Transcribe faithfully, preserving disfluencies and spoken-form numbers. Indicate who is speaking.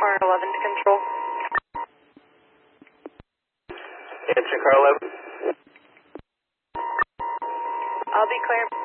Speaker 1: car eleven to control.
Speaker 2: Answer car eleven.
Speaker 1: I'll be clear.